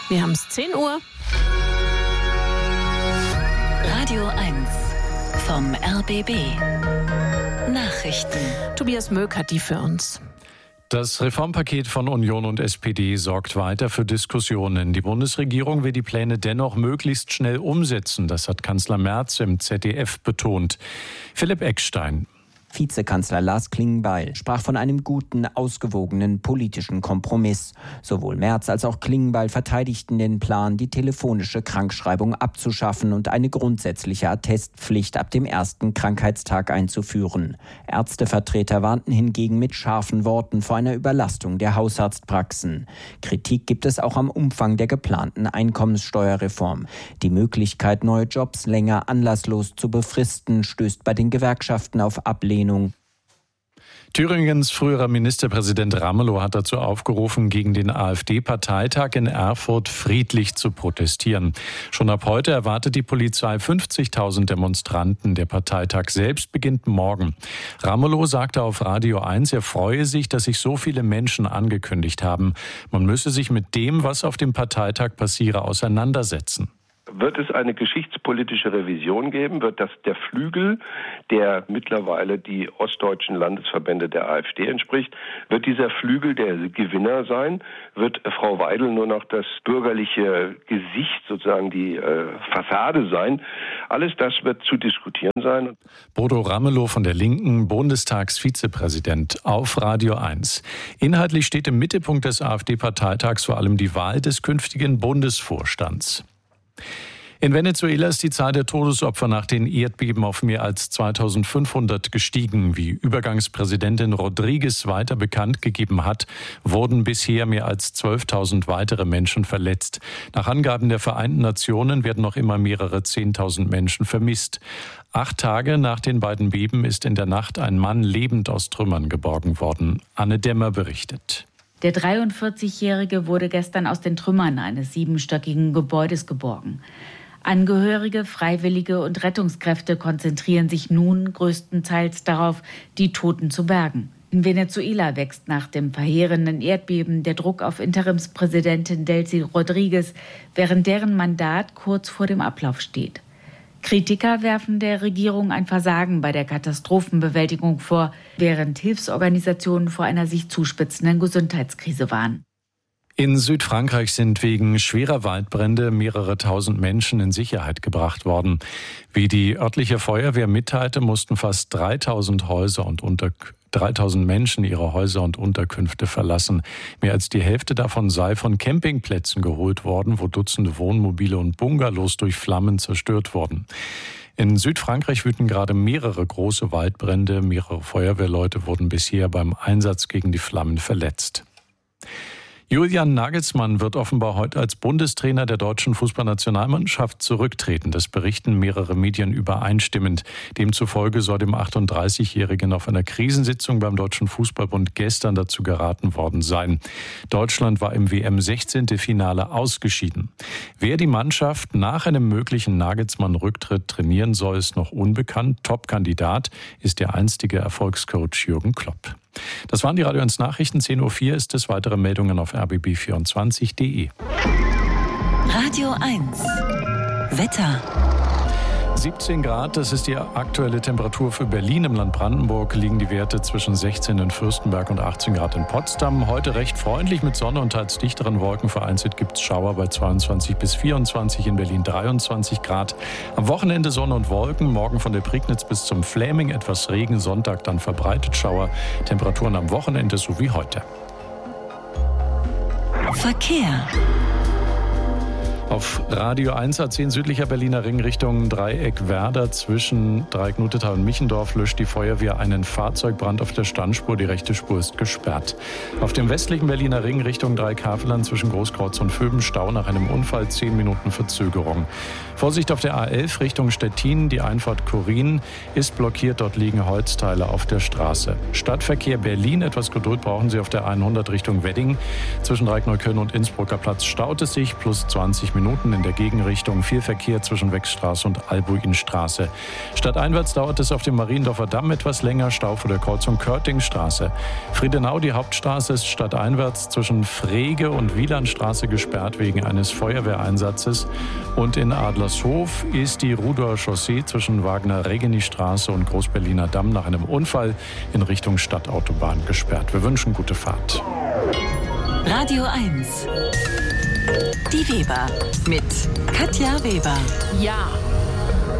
Wir haben es 10 Uhr. Radio 1 vom RBB. Nachrichten. Tobias Möck hat die für uns. Das Reformpaket von Union und SPD sorgt weiter für Diskussionen. Die Bundesregierung will die Pläne dennoch möglichst schnell umsetzen. Das hat Kanzler Merz im ZDF betont. Philipp Eckstein. Vizekanzler Lars Klingbeil sprach von einem guten, ausgewogenen politischen Kompromiss. Sowohl Merz als auch Klingbeil verteidigten den Plan, die telefonische Krankschreibung abzuschaffen und eine grundsätzliche Attestpflicht ab dem ersten Krankheitstag einzuführen. Ärztevertreter warnten hingegen mit scharfen Worten vor einer Überlastung der Hausarztpraxen. Kritik gibt es auch am Umfang der geplanten Einkommenssteuerreform. Die Möglichkeit, neue Jobs länger anlasslos zu befristen, stößt bei den Gewerkschaften auf Ablehnung. Thüringens früherer Ministerpräsident Ramelow hat dazu aufgerufen, gegen den AfD-Parteitag in Erfurt friedlich zu protestieren. Schon ab heute erwartet die Polizei 50.000 Demonstranten. Der Parteitag selbst beginnt morgen. Ramelow sagte auf Radio 1, er freue sich, dass sich so viele Menschen angekündigt haben. Man müsse sich mit dem, was auf dem Parteitag passiere, auseinandersetzen. Wird es eine geschichtspolitische Revision geben? Wird das der Flügel, der mittlerweile die ostdeutschen Landesverbände der AfD entspricht, wird dieser Flügel der Gewinner sein? Wird Frau Weidel nur noch das bürgerliche Gesicht, sozusagen die Fassade sein? Alles das wird zu diskutieren sein. Bodo Ramelow von der Linken, Bundestagsvizepräsident auf Radio 1. Inhaltlich steht im Mittelpunkt des AfD-Parteitags vor allem die Wahl des künftigen Bundesvorstands. In Venezuela ist die Zahl der Todesopfer nach den Erdbeben auf mehr als 2500 gestiegen. Wie Übergangspräsidentin Rodriguez weiter bekannt gegeben hat, wurden bisher mehr als 12.000 weitere Menschen verletzt. Nach Angaben der Vereinten Nationen werden noch immer mehrere 10.000 Menschen vermisst. 8 Tage nach den beiden Beben ist in der Nacht ein Mann lebend aus Trümmern geborgen worden. Anne Demmer berichtet. Der 43-Jährige wurde gestern aus den Trümmern eines 7-stöckigen Gebäudes geborgen. Angehörige, Freiwillige und Rettungskräfte konzentrieren sich nun größtenteils darauf, die Toten zu bergen. In Venezuela wächst nach dem verheerenden Erdbeben der Druck auf Interimspräsidentin Delcy Rodriguez, während deren Mandat kurz vor dem Ablauf steht. Kritiker werfen der Regierung ein Versagen bei der Katastrophenbewältigung vor, während Hilfsorganisationen vor einer sich zuspitzenden Gesundheitskrise warnen. In Südfrankreich sind wegen schwerer Waldbrände mehrere tausend Menschen in Sicherheit gebracht worden. Wie die örtliche Feuerwehr mitteilte, mussten fast 3000 Menschen ihre Häuser und Unterkünfte verlassen. Mehr als die Hälfte davon sei von Campingplätzen geholt worden, wo Dutzende Wohnmobile und Bungalows durch Flammen zerstört wurden. In Südfrankreich wüten gerade mehrere große Waldbrände. Mehrere Feuerwehrleute wurden bisher beim Einsatz gegen die Flammen verletzt. Julian Nagelsmann wird offenbar heute als Bundestrainer der deutschen Fußballnationalmannschaft zurücktreten. Das berichten mehrere Medien übereinstimmend. Demzufolge soll dem 38-Jährigen auf einer Krisensitzung beim Deutschen Fußballbund gestern dazu geraten worden sein. Deutschland war im WM-16-Finale ausgeschieden. Wer die Mannschaft nach einem möglichen Nagelsmann-Rücktritt trainieren soll, ist noch unbekannt. Top-Kandidat ist der einstige Erfolgscoach Jürgen Klopp. Das waren die Radio 1 Nachrichten. 10.04 Uhr ist es. Weitere Meldungen auf rbb24.de. Radio 1 Wetter. 17 Grad, das ist die aktuelle Temperatur für Berlin. Im Land Brandenburg liegen die Werte zwischen 16 in Fürstenberg und 18 Grad in Potsdam. Heute recht freundlich mit Sonne und teils dichteren Wolken. Vereinzelt gibt es Schauer bei 22 bis 24, in Berlin 23 Grad. Am Wochenende Sonne und Wolken, morgen von der Prignitz bis zum Fläming etwas Regen, Sonntag dann verbreitet Schauer. Temperaturen am Wochenende so wie heute. Verkehr. Auf Radio 1 A10 südlicher Berliner Ring Richtung Dreieck Werder zwischen Dreieck Nutetal und Michendorf löscht die Feuerwehr einen Fahrzeugbrand auf der Standspur. Die rechte Spur ist gesperrt. Auf dem westlichen Berliner Ring Richtung Dreieck Havelland zwischen Großkreuz und Vöben Stau nach einem Unfall, 10 Minuten Verzögerung. Vorsicht auf der A11 Richtung Stettin, die Einfahrt Chorin ist blockiert. Dort liegen Holzteile auf der Straße. Stadtverkehr Berlin, etwas Geduld brauchen Sie auf der 100 Richtung Wedding. Zwischen Dreieck Neukölln und Innsbrucker Platz staut es sich, plus 20 Minuten in der Gegenrichtung. Viel Verkehr zwischen Wechstraße und Albuinstraße. Stadteinwärts dauert es auf dem Mariendorfer Damm etwas länger. Stau vor der Kreuzung Körtingstraße. Friedenau, die Hauptstraße, ist stadteinwärts zwischen Frege und Wielandstraße gesperrt wegen eines Feuerwehreinsatzes. Und in Adlershof ist die Rudower Chaussee zwischen Wagner-Regeni-Straße und Großberliner Damm nach einem Unfall in Richtung Stadtautobahn gesperrt. Wir wünschen gute Fahrt. Radio 1. Die Weber mit Katja Weber. Ja.